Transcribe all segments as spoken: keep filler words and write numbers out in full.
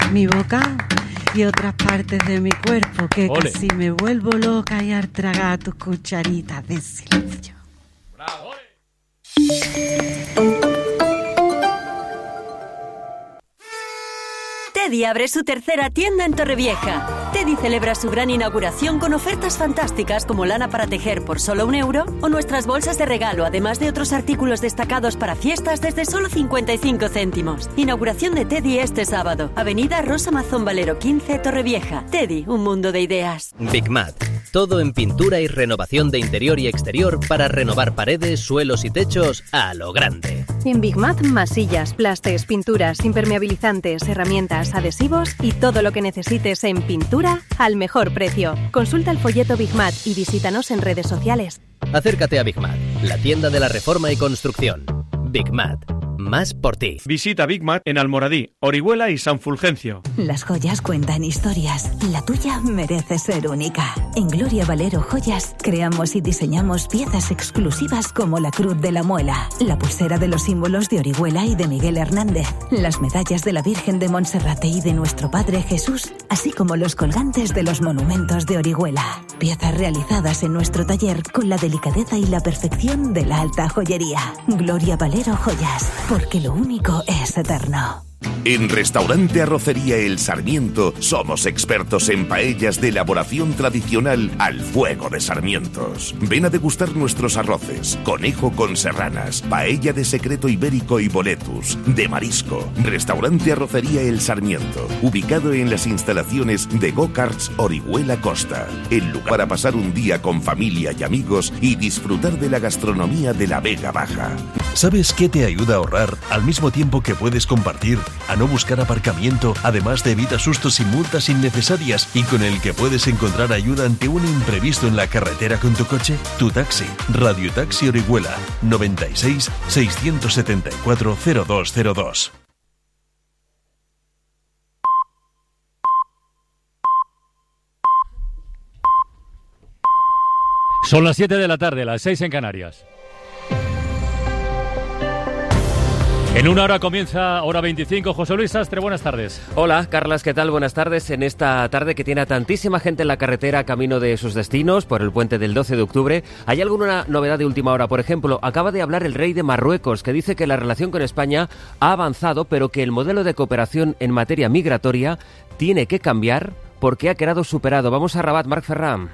mi boca y otras partes de mi cuerpo, que Ole. casi me vuelvo loca y al tragar tus cucharitas de silencio. ¡Bravo! Teddy abre su tercera tienda en Torrevieja. Teddy celebra su gran inauguración con ofertas fantásticas como lana para tejer por solo un euro o nuestras bolsas de regalo, además de otros artículos destacados para fiestas desde solo cincuenta y cinco céntimos. Inauguración de Teddy este sábado. Avenida Rosa Mazón Valero quince, Torrevieja. Teddy, un mundo de ideas. Big Mat. Todo en pintura y renovación de interior y exterior para renovar paredes, suelos y techos a lo grande. En Big Mat, masillas, plastes, pinturas, impermeabilizantes, herramientas, adhesivos y todo lo que necesites en pintura al mejor precio. Consulta el folleto Big Mat y visítanos en redes sociales. Acércate a Big Mat, la tienda de la reforma y construcción. Big Mat. Más por ti. Visita Big Mat en Almoradí, Orihuela y San Fulgencio. Las joyas cuentan historias. La tuya merece ser única. En Gloria Valero Joyas creamos y diseñamos piezas exclusivas como la Cruz de la Muela, la pulsera de los símbolos de Orihuela y de Miguel Hernández, las medallas de la Virgen de Monserrate y de nuestro Padre Jesús, así como los colgantes de los monumentos de Orihuela. Piezas realizadas en nuestro taller con la delicadeza y la perfección de la alta joyería. Gloria Valero Joyas. Porque lo único es eterno. En Restaurante Arrocería El Sarmiento somos expertos en paellas de elaboración tradicional al fuego de sarmientos. Ven a degustar nuestros arroces, conejo con serranas, paella de secreto ibérico y boletus, de marisco. Restaurante Arrocería El Sarmiento, ubicado en las instalaciones de Go-Karts Orihuela Costa. El lugar para pasar un día con familia y amigos y disfrutar de la gastronomía de la Vega Baja. ¿Sabes qué te ayuda a ahorrar al mismo tiempo que puedes compartir, a no buscar aparcamiento, además de evita sustos y multas innecesarias y con el que puedes encontrar ayuda ante un imprevisto en la carretera con tu coche? Tu taxi. Radio Taxi Orihuela. noventa y seis, seiscientos setenta y cuatro, cero dos cero dos. Son las siete de la tarde, las seis en Canarias. En una hora comienza Hora veinticinco. José Luis Sastre, buenas tardes. Hola, Carlas, ¿qué tal? Buenas tardes. En esta tarde que tiene a tantísima gente en la carretera camino de sus destinos por el puente del doce de octubre, ¿hay alguna novedad de última hora? Por ejemplo, acaba de hablar el rey de Marruecos, que dice que la relación con España ha avanzado, pero que el modelo de cooperación en materia migratoria tiene que cambiar porque ha quedado superado. Vamos a Rabat, Marc Ferran.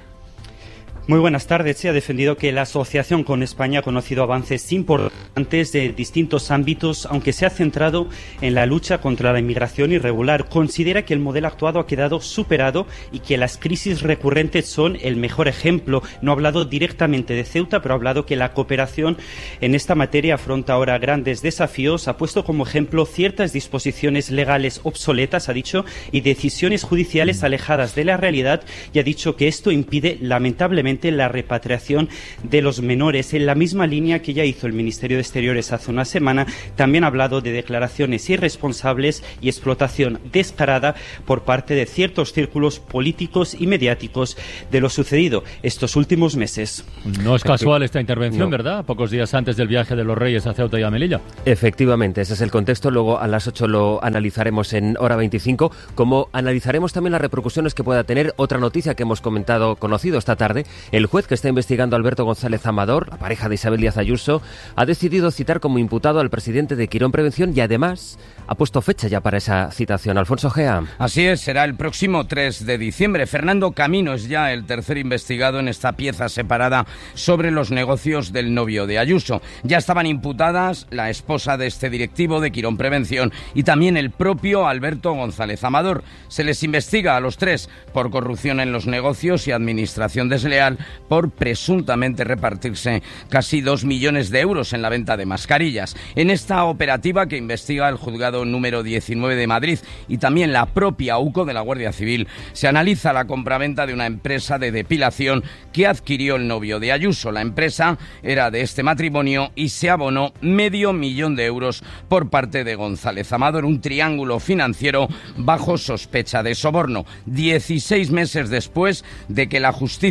Muy buenas tardes. Se ha defendido que la asociación con España ha conocido avances importantes de distintos ámbitos, aunque se ha centrado en la lucha contra la inmigración irregular. Considera que el modelo actuado ha quedado superado y que las crisis recurrentes son el mejor ejemplo. No ha hablado directamente de Ceuta, pero ha hablado que la cooperación en esta materia afronta ahora grandes desafíos. Ha puesto como ejemplo ciertas disposiciones legales obsoletas, ha dicho, y decisiones judiciales alejadas de la realidad, y ha dicho que esto impide lamentablemente la repatriación de los menores. En la misma línea que ya hizo el Ministerio de Exteriores hace una semana, también ha hablado de declaraciones irresponsables y explotación descarada por parte de ciertos círculos políticos y mediáticos de lo sucedido estos últimos meses. No es casual esta intervención, no. ¿verdad? Pocos días antes del viaje de los Reyes a Ceuta y a Melilla. Efectivamente, ese es el contexto. Luego a las ocho lo analizaremos en Hora veinticinco, como analizaremos también las repercusiones que pueda tener otra noticia que hemos comentado, conocido esta tarde. El juez que está investigando a Alberto González Amador, la pareja de Isabel Díaz Ayuso, ha decidido citar como imputado al presidente de Quirón Prevención y además ha puesto fecha ya para esa citación. Alfonso Gea. Así es, será el próximo tres de diciembre. Fernando Camino es ya el tercer investigado en esta pieza separada sobre los negocios del novio de Ayuso. Ya estaban imputadas la esposa de este directivo de Quirón Prevención y también el propio Alberto González Amador. Se les investiga a los tres por corrupción en los negocios y administración desleal, por presuntamente repartirse casi dos millones de euros en la venta de mascarillas. En esta operativa que investiga el juzgado número diecinueve de Madrid y también la propia UCO de la Guardia Civil, se analiza la compraventa de una empresa de depilación que adquirió el novio de Ayuso. La empresa era de este matrimonio y se abonó medio millón de euros por parte de González Amador, un triángulo financiero bajo sospecha de soborno. Dieciséis meses después de que la justicia encargara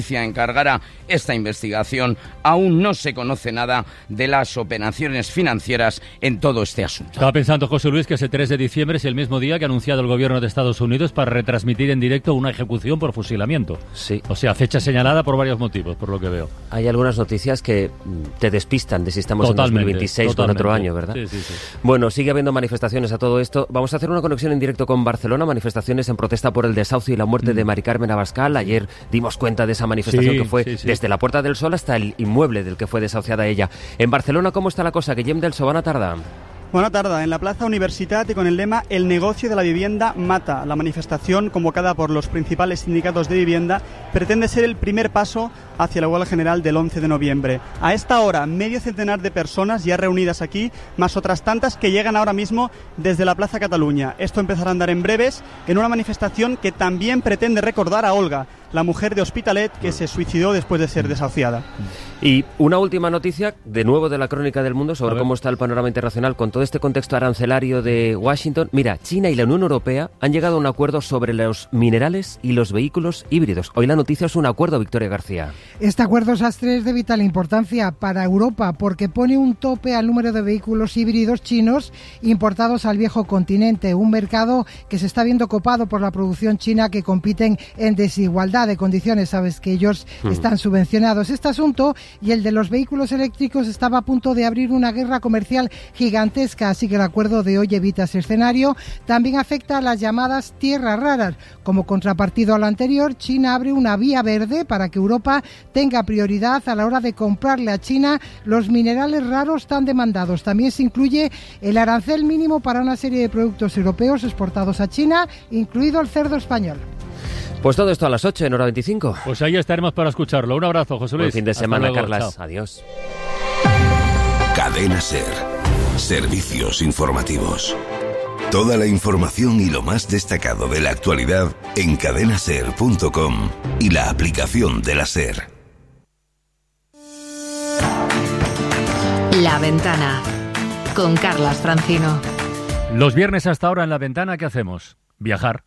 encargara esta investigación, aún no se conoce nada de las operaciones financieras en todo este asunto. Estaba pensando, José Luis, que ese tres de diciembre es el mismo día que ha anunciado el gobierno de Estados Unidos para retransmitir en directo una ejecución por fusilamiento. Sí. O sea, fecha señalada por varios motivos, por lo que veo. Hay algunas noticias que te despistan de si estamos Totalmente, en dos mil veintiséis totalmente. o en otro año, ¿verdad? Sí, sí, sí. Bueno, sigue habiendo manifestaciones a todo esto. Vamos a hacer una conexión en directo con Barcelona, manifestaciones en protesta por el desahucio y la muerte mm. de Mari Carmen Abascal. Ayer dimos cuenta de esa manifestación sí, que fue sí, sí. desde la Puerta del Sol hasta el inmueble del que fue desahuciada ella. En Barcelona, ¿cómo está la cosa? Guillem del Sobana tarda. Buena tarde. En la Plaza Universitat y con el lema El negocio de la vivienda mata. La manifestación, convocada por los principales sindicatos de vivienda, pretende ser el primer paso hacia la huelga general del once de noviembre. A esta hora, medio centenar de personas ya reunidas aquí, más otras tantas que llegan ahora mismo desde la Plaza Cataluña. Esto empezará a andar en breves en una manifestación que también pretende recordar a Olga, la mujer de Hospitalet que se suicidó después de ser desahuciada. Y una última noticia, de nuevo de la Crónica del Mundo, sobre cómo está el panorama internacional con todo este contexto arancelario de Washington. Mira, China y la Unión Europea han llegado a un acuerdo sobre los minerales y los vehículos híbridos. Hoy la noticia es un acuerdo, Victoria García. Este acuerdo sastre es de vital importancia para Europa porque pone un tope al número de vehículos híbridos chinos importados al viejo continente, un mercado que se está viendo copado por la producción china, que compiten en desigualdad de condiciones. Sabes que ellos mm. están subvencionados. Este asunto y el de los vehículos eléctricos estaba a punto de abrir una guerra comercial gigantesca, así que el acuerdo de hoy evita ese escenario. También afecta a las llamadas tierras raras. Como contrapartido a lo anterior, China abre una vía verde para que Europa tenga prioridad a la hora de comprarle a China los minerales raros tan demandados. También se incluye el arancel mínimo para una serie de productos europeos exportados a China, incluido el cerdo español. Pues todo esto a las ocho en hora veinticinco. Pues ahí estaremos para escucharlo. Un abrazo, José Luis. Buen fin de semana, luego, Carlas. chao. Adiós. Cadena SER. Servicios informativos. Toda la información y lo más destacado de la actualidad en cadena ser punto com y la aplicación de la SER. La Ventana, con Carlas Francino. Los viernes hasta ahora en La Ventana, ¿qué hacemos? Viajar.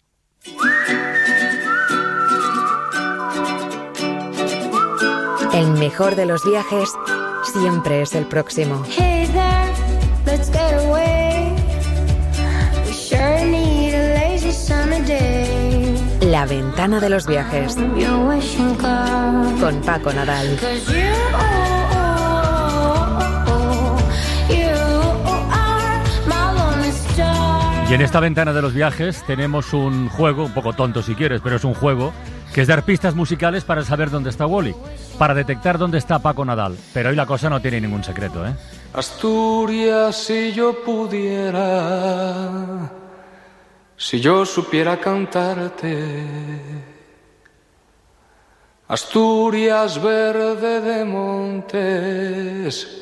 El mejor de los viajes siempre es el próximo. Hey there, let's get away. We sure need a lazy summer day. La Ventana de los viajes. Con Paco Nadal. Y en esta Ventana de los viajes tenemos un juego, un poco tonto si quieres, pero es un juego, que es dar pistas musicales para saber dónde está Wally, para detectar dónde está Paco Nadal. Pero hoy la cosa no tiene ningún secreto, ¿eh? Asturias, si yo pudiera, si yo supiera cantarte. Asturias, verde de montes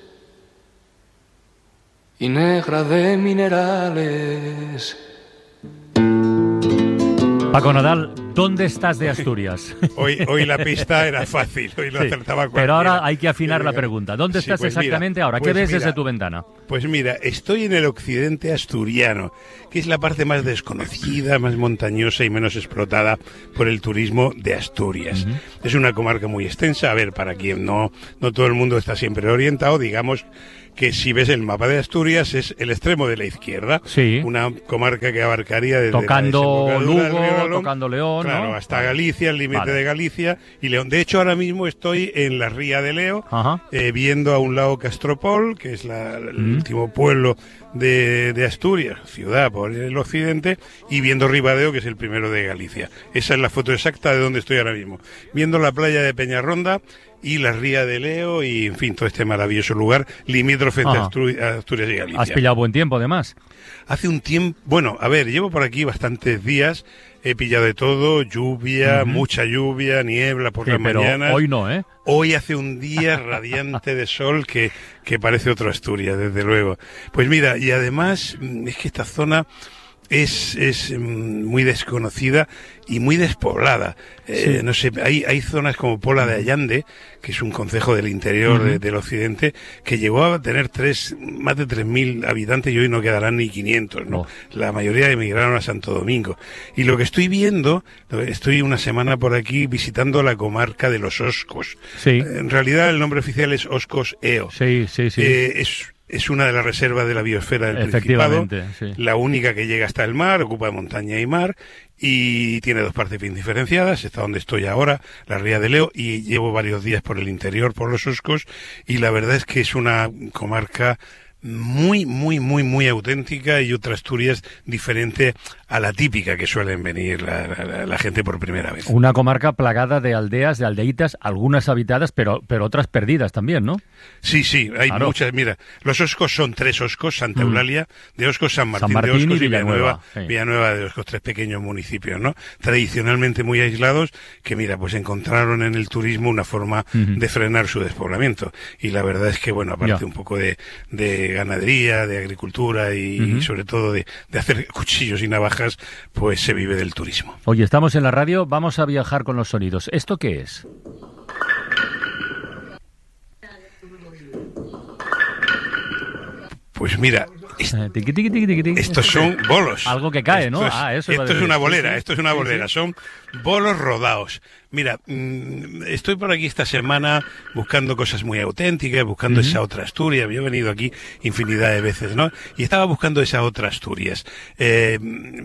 y negra de minerales. Paco Nadal, ¿dónde estás de Asturias? Hoy, hoy la pista era fácil, hoy lo sí, acertaba cualquiera. Pero ahora hay que afinar la pregunta. ¿Dónde sí, estás pues exactamente mira, ahora? ¿Qué pues ves mira, desde tu ventana? Pues mira, estoy en el occidente asturiano, que es la parte más desconocida, más montañosa y menos explotada por el turismo de Asturias. Uh-huh. Es una comarca muy extensa. A ver, para quien no, no todo el mundo está siempre orientado, digamos que si ves el mapa de Asturias es el extremo de la izquierda, sí. Una comarca que abarcaría desde tocando la Lugo, Lalón, tocando León, claro, ¿no? hasta Galicia, el límite vale. de Galicia y León. De hecho, ahora mismo estoy en la Ría de Leo, eh, viendo a un lado Castropol, que es la, el mm. último pueblo de, de Asturias, ciudad por el occidente, y viendo Ribadeo, que es el primero de Galicia. Esa es la foto exacta de donde estoy ahora mismo. Viendo la playa de Peñarronda y la Ría de Leo y, en fin, todo este maravilloso lugar limítrofe entre Asturias y Galicia. ¿Has pillado buen tiempo, además? Hace un tiempo... Bueno, a ver, llevo por aquí bastantes días, he pillado de todo, lluvia, uh-huh. mucha lluvia, niebla por sí, las pero mañanas. Hoy no, ¿eh? Hoy hace un día radiante de sol que, que parece otro Asturias, desde luego. Pues mira, y además, es que esta zona... es, es muy desconocida y muy despoblada. Eh, sí. No sé, hay, hay zonas como Pola de Allande, que es un concejo del interior uh-huh. de, del occidente, que llegó a tener tres, más de tres mil habitantes y hoy no quedarán ni quinientos, ¿no? Oh. La mayoría emigraron a Santo Domingo. Y lo que estoy viendo, estoy una semana por aquí visitando la comarca de los Oscos. Sí. En realidad el nombre oficial es Oscos Eo. Sí, sí, sí. Eh, es Es una de las reservas de la biosfera del Principado, sí. la única que llega hasta el mar, ocupa montaña y mar, y tiene dos partes bien diferenciadas. Está donde estoy ahora, la Ría de Leo, y llevo varios días por el interior, por los Oscos, y la verdad es que es una comarca muy, muy, muy, muy auténtica y otra Asturias diferente a la típica que suelen venir la, la, la gente por primera vez. Una comarca plagada de aldeas, de aldeitas, algunas habitadas, pero, pero otras perdidas también, ¿no? Sí, sí, hay claro. muchas. Mira, los Oscos son tres Oscos, Santa Eulalia mm. de Oscos, San Martín, San Martín de Oscos y Villanueva, Villanueva, sí. Villanueva de Oscos, tres pequeños municipios, ¿no? Tradicionalmente muy aislados, que mira, pues encontraron en el turismo una forma mm-hmm. de frenar su despoblamiento. Y la verdad es que, bueno, aparte ya. un poco de, de ganadería, de agricultura y, mm-hmm. y sobre todo de, de hacer cuchillos y navajas, pues se vive del turismo. Oye, estamos en la radio, vamos a viajar con los sonidos. ¿Esto qué es? Pues mira, est- estos son bolos. Algo que cae, ¿no? Esto es, ah, eso esto es una bolera, sí, sí. esto es una bolera, son bolos rodados. Mira, mmm, estoy por aquí esta semana buscando cosas muy auténticas, buscando uh-huh. esa otra Asturias. Yo he venido aquí infinidad de veces, ¿no? Y estaba buscando esa otra Asturias. Eh,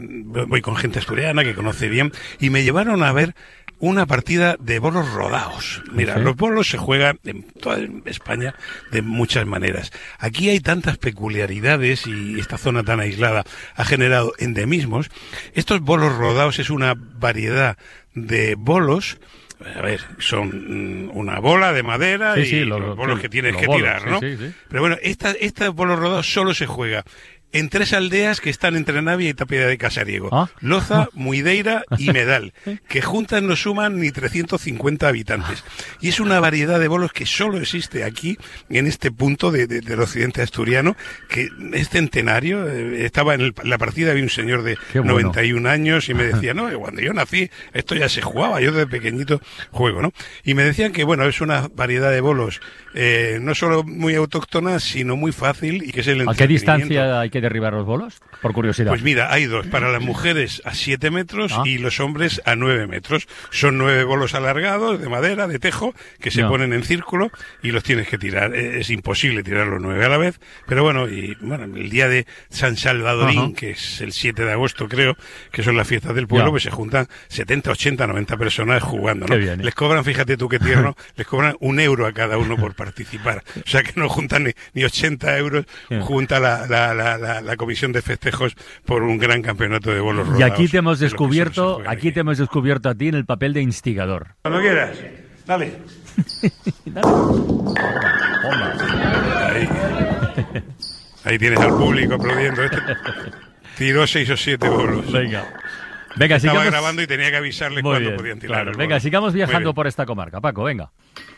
voy con gente asturiana que conoce bien y me llevaron a ver una partida de bolos rodados. Mira, ¿sí? Los bolos se juegan en toda España de muchas maneras. Aquí hay tantas peculiaridades y esta zona tan aislada ha generado endemismos. Estos bolos rodados es una variedad de bolos. A ver, son una bola de madera sí, y sí, lo, los bolos sí, que tienes que bolos, tirar, ¿no? Sí, sí, sí. Pero bueno, esta, estos bolos rodados solo se juega en tres aldeas que están entre Navia y Tapia de Casariego. ¿Ah? Loza, Muideira y Medal, que juntas no suman ni trescientos cincuenta habitantes. Y es una variedad de bolos que solo existe aquí, en este punto de, de, del occidente asturiano, que es centenario. Eh, estaba en el, la partida, había un señor de bueno. noventa y un años y me decía, no, cuando yo nací esto ya se jugaba, yo desde pequeñito juego, ¿no? Y me decían que, bueno, es una variedad de bolos eh, no solo muy autóctona, sino muy fácil y que es el entretenimiento. ¿A qué distancia hay que derribar los bolos? Por curiosidad. Pues mira, hay dos. Para las mujeres a siete metros ah. y los hombres a nueve metros. Son nueve bolos alargados de madera, de tejo, que se no. ponen en círculo y los tienes que tirar. Es imposible tirar los nueve a la vez. Pero bueno, y bueno, el día de San Salvadorín, uh-huh. que es el siete de agosto, creo, que son las fiestas del pueblo, ya. pues se juntan setenta, ochenta, noventa personas jugando, ¿no? Bien, ¿eh? Les cobran, fíjate tú qué tierno, les cobran un euro a cada uno por participar. O sea que no juntan ni, ni ochenta euros, yeah. junta la, la, la, la, la comisión de festejos por un gran campeonato de bolos rodados. Y aquí te hemos descubierto, aquí, aquí te hemos descubierto a ti en el papel de instigador. Cuando quieras, dale. Dale. Ahí. Ahí tienes al público aplaudiendo. Este tiró seis o siete bolos. Venga. Venga, Estaba sigamos... grabando y tenía que avisarles Muy cuándo bien, podían tirar. Claro. Venga, sigamos viajando por esta comarca. Paco, venga.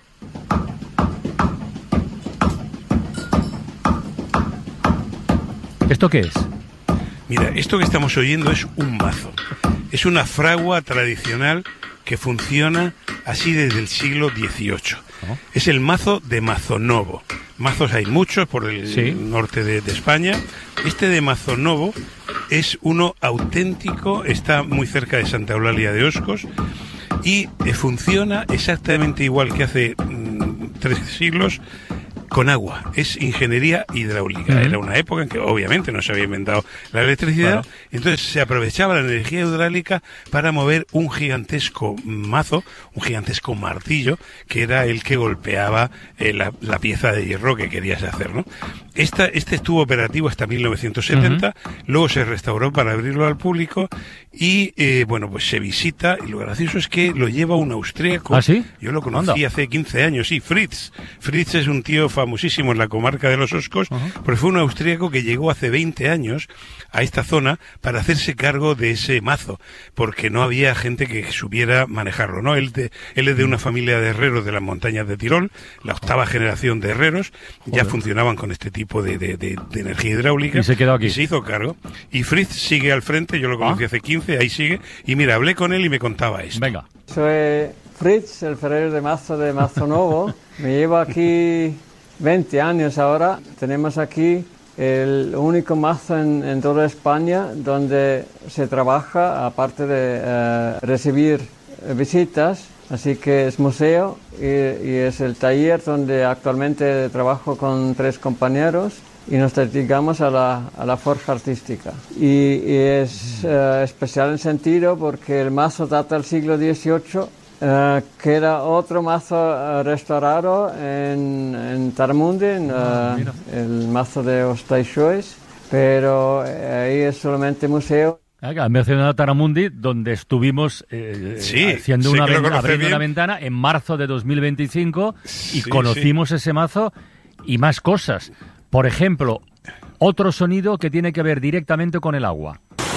¿Esto qué es? Mira, esto que estamos oyendo es un mazo. Es una fragua tradicional que funciona así desde el siglo dieciocho. ¿Oh? Es el mazo de Mazonovo. Mazos hay muchos por el ¿Sí? norte de, de España. Este de Mazonovo es uno auténtico, está muy cerca de Santa Eulalia de Oscos y eh, funciona exactamente igual que hace mmm, tres siglos, con agua. Es ingeniería hidráulica. Uh-huh. Era una época en que obviamente no se había inventado la electricidad, claro. Entonces se aprovechaba la energía hidráulica para mover un gigantesco mazo, un gigantesco martillo, que era el que golpeaba eh, la, la pieza de hierro que querías hacer, ¿no? Esta, este estuvo operativo hasta mil novecientos setenta, uh-huh. Luego se restauró para abrirlo al público y eh, bueno, pues se visita, y lo gracioso es que lo lleva un austríaco. ¿Ah, sí? Yo lo conocí Anda. hace quince años, sí, Fritz. Fritz es un tío famosísimo en la comarca de los Oscos, uh-huh. porque fue un austríaco que llegó hace veinte años a esta zona para hacerse cargo de ese mazo, porque no había gente que supiera manejarlo, ¿no? Él, de, él es de una familia de herreros de las montañas de Tirol, la octava generación de herreros, ya Joder. funcionaban con este tipo de, de, de, de energía hidráulica. Y se quedó aquí. Y se hizo cargo. Y Fritz sigue al frente, yo lo conocí ¿Ah? hace quince, ahí sigue, y mira, hablé con él y me contaba esto. Venga. Soy Fritz, el ferrero de mazo de Mazo Novo. Me llevo aquí veinte años ahora. Tenemos aquí el único mazo en, en toda España donde se trabaja, aparte de uh, recibir visitas, así que es museo y, y es el taller donde actualmente trabajo con tres compañeros y nos dedicamos a la, a la forja artística. Y, y es uh, especial en sentido porque el mazo data del siglo dieciocho, uh, queda otro mazo uh, restaurado en, en Taramundi, en, uh, ah, el mazo de Os Teixois, pero ahí es solamente museo. Han mencionado Taramundi, donde estuvimos eh, sí, haciendo sí una, ven- abriendo bien. una ventana en marzo de dos mil veinticinco y sí, conocimos sí. ese mazo y más cosas. Por ejemplo, otro sonido que tiene que ver directamente con el agua.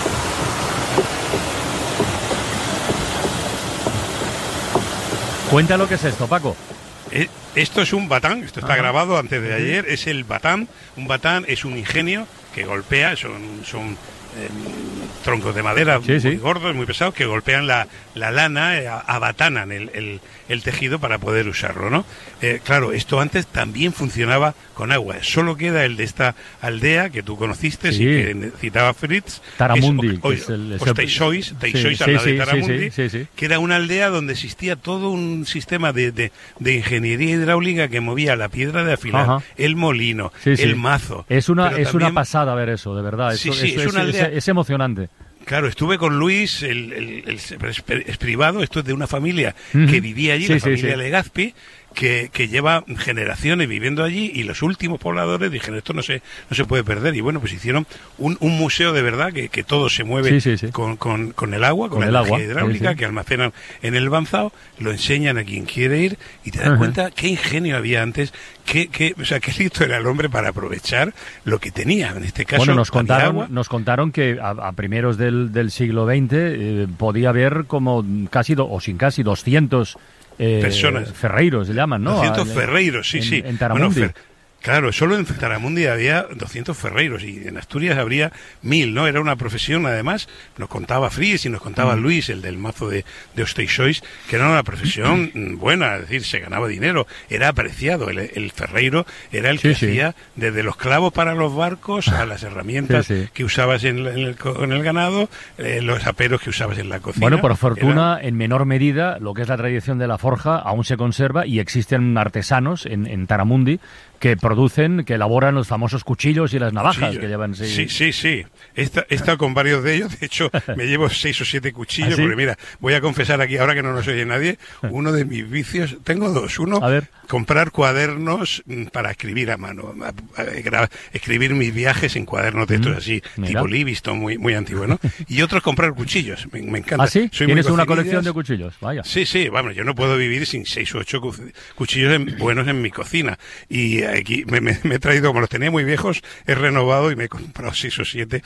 Cuenta lo que es esto, Paco. Eh, Esto es un batán, esto está Ajá. grabado antes de ayer, es el batán. Un batán es un ingenio que golpea, son... son Eh, troncos de madera sí, muy sí. gordos, muy pesados, que golpean la, la lana, eh, abatanan el, el, el tejido para poder usarlo, ¿no? Eh, claro, esto antes también funcionaba con agua. Solo queda el de esta aldea que tú conociste sí. y que citaba Fritz. Taramundi. Es, es el, Os Teixois, Teixois sí, al lado sí, de Taramundi, sí, sí, sí, sí. que era una aldea donde existía todo un sistema de, de, de ingeniería hidráulica que movía la piedra de afilar, Ajá. el molino, sí, sí. el mazo. Es una, es también... una pasada ver eso, de verdad. Eso, sí, sí, eso, es, una aldea... es, es emocionante. Claro, estuve con Luis, el, el, el, el, es privado, esto es de una familia uh-huh. que vivía allí, sí, la familia sí, sí. Legazpi, que, que lleva generaciones viviendo allí, y los últimos pobladores dijeron, esto no se, no se puede perder, y bueno, pues hicieron un, un museo de verdad, que, que todo se mueve sí, sí, sí. Con, con, con el agua, con, con la energía agua. hidráulica, sí, sí. que almacenan en el Banzao, lo enseñan a quien quiere ir, y te das uh-huh. cuenta qué ingenio había antes, qué, qué, o sea, qué listo era el hombre para aprovechar lo que tenía, en este caso, bueno, nos contaron, agua. nos contaron que a, a primeros del, del siglo veinte eh, podía haber como casi, do, o sin casi, doscientos Eh, personas. Ferreiros se llaman, ¿no? doscientos Al, ferreiros, sí, en, sí. En Taramundi. Bueno, fer, claro, solo en Taramundi había doscientos ferreiros y en Asturias habría mil, ¿no? Era una profesión, además, nos contaba Fritz y nos contaba mm. Luis, el del mazo de, de Os Teixois, que era una profesión mm. buena, es decir, se ganaba dinero, era apreciado. El, el ferreiro era el que sí, hacía sí. desde los clavos para los barcos a las herramientas sí, sí. que usabas en, en, el, en el ganado, eh, los aperos que usabas en la cocina. Bueno, por fortuna, era... en menor medida, lo que es la tradición de la forja aún se conserva y existen artesanos en, en Taramundi que producen, que elaboran los famosos cuchillos y las navajas Cuchillo. que llevan. Sí, sí, sí. sí. He estado con varios de ellos, de hecho me llevo seis o siete cuchillos, ¿Ah, sí? porque mira, voy a confesar aquí, ahora que no nos oye nadie, uno de mis vicios, tengo dos, uno, a ver. comprar cuadernos para escribir a mano, a, a, a, escribir mis viajes en cuadernos de estos mm, así, mira. tipo Livingston, muy, muy antiguo, ¿no? Y otros comprar cuchillos, me, me encanta. ¿Ah, sí? Soy ¿Tienes una colección de cuchillos? Vaya. Sí, sí, vamos, yo no puedo vivir sin seis o ocho cuchillos en, buenos en mi cocina, y aquí me, me, me he traído, como los tenía muy viejos, he renovado y me he comprado seis o siete,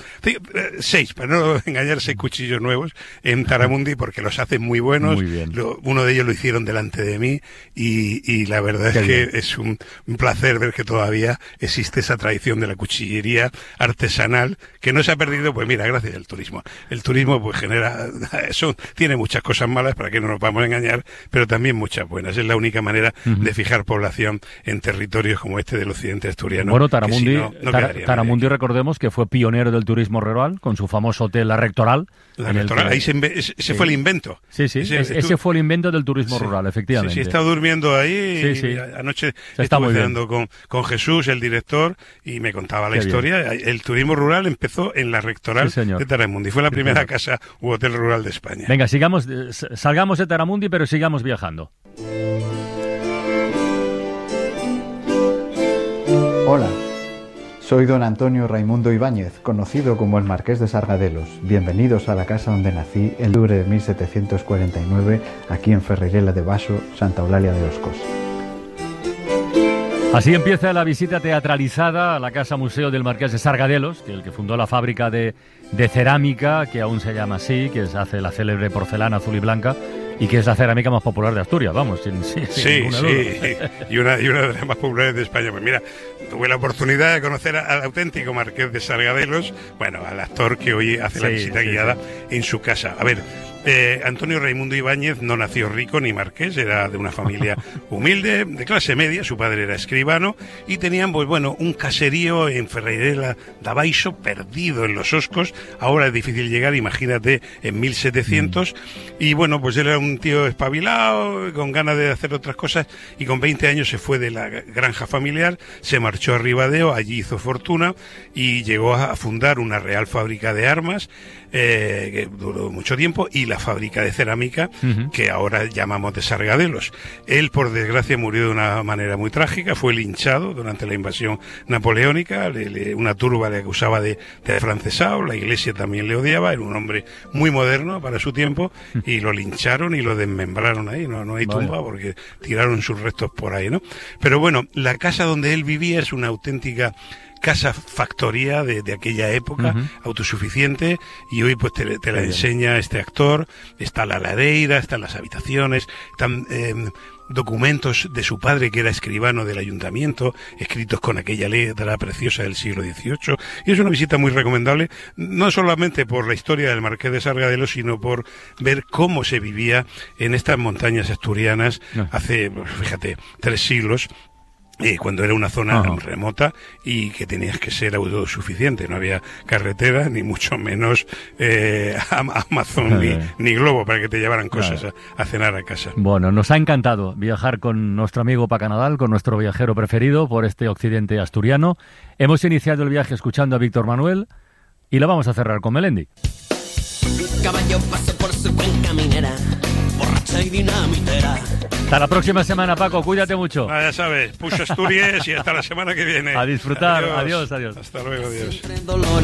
seis, para no engañar, seis cuchillos nuevos en Taramundi, porque los hacen muy buenos. Muy bien. Lo, uno de ellos lo hicieron delante de mí y, y la verdad Qué es que bien. es un, un placer ver que todavía existe esa tradición de la cuchillería artesanal que no se ha perdido, pues mira, gracias al turismo. El turismo pues genera, eso tiene muchas cosas malas, para que no nos vamos a engañar, pero también muchas buenas. Es la única manera uh-huh. de fijar población en territorios como este del occidente asturiano. Bueno, Taramundi, si no, no Tar- Taramundi recordemos que fue pionero del turismo rural con su famoso hotel La Rectoral. La Rectoral, que... ahí se inve- ese sí. fue el invento. Sí, sí, ese, ese, ese fue el invento del turismo sí. rural, efectivamente. Sí, sí, he estado durmiendo ahí, sí, sí. anoche se estuve cenando con, con Jesús, el director, y me contaba la Qué historia. Bien. El turismo rural empezó en La Rectoral sí, de Taramundi, fue la primera sí, casa u hotel rural de España. Venga, sigamos, salgamos de Taramundi, pero sigamos viajando. Hola, Soy don Antonio Raimundo Ibáñez, conocido como el Marqués de Sargadelos. Bienvenidos a la casa donde nací el octubre de mil setecientos cuarenta y nueve, aquí en Ferreirela de Baso, Santa Eulalia de Oscos. Así empieza la visita teatralizada a la Casa Museo del Marqués de Sargadelos, que es el que fundó la fábrica de, de cerámica, que aún se llama así, que hace la célebre porcelana azul y blanca, y que es la cerámica más popular de Asturias, vamos, sin, sin, sin sí, ninguna sí, duda. y una, y una de las más populares de España. Pues mira, tuve la oportunidad de conocer al auténtico Marqués de Sargadelos, bueno, al actor que hoy hace la Sí, visita sí, guiada sí. en su casa. A ver, eh, Antonio Raimundo Ibáñez no nació rico ni marqués, era de una familia humilde, de clase media, su padre era escribano, y tenían, pues bueno, un caserío en Ferreirela de Baixo, perdido en los Oscos. Ahora es difícil llegar, imagínate, en mil setecientos, mm. y bueno, pues él era un tío espabilado, con ganas de hacer otras cosas, y con veinte años se fue de la granja familiar, se marchó a Ribadeo, allí hizo fortuna, y llegó a fundar una real fábrica de armas, eh, que duró mucho tiempo, y la fábrica de cerámica, uh-huh. que ahora llamamos de Sargadelos. Él, por desgracia, murió de una manera muy trágica, fue linchado durante la invasión napoleónica, le, le, una turba le acusaba de, de afrancesado, la iglesia también le odiaba, era un hombre muy moderno para su tiempo, y lo lincharon y lo desmembraron ahí, no, no hay tumba porque tiraron sus restos por ahí, ¿no? Pero bueno, la casa donde él vivía es una auténtica casa factoría de, de aquella época, uh-huh. autosuficiente, y hoy pues te, te la enseña este actor. Está la lareira, están las habitaciones, están eh, documentos de su padre, que era escribano del ayuntamiento, escritos con aquella letra preciosa del siglo dieciocho, y es una visita muy recomendable, no solamente por la historia del Marqués de Sargadelos, sino por ver cómo se vivía en estas montañas asturianas no. hace, fíjate, tres siglos, Eh, cuando era una zona uh-huh. remota y que tenías que ser autosuficiente, no había carretera, ni mucho menos eh, Amazon, uh-huh. ni, ni Globo para que te llevaran cosas uh-huh. a, a cenar a casa. Bueno, nos ha encantado viajar con nuestro amigo Paca Nadal, con nuestro viajero preferido por este occidente asturiano. Hemos iniciado el viaje escuchando a Víctor Manuel y lo vamos a cerrar con Melendi. Caballo pasó por su cuenca minera, borracha y dinamitera. Hasta la próxima semana, Paco, cuídate mucho. Ah, ya sabes, push Asturias y hasta la semana que viene. A disfrutar, adiós, adiós. adiós. Hasta luego, adiós.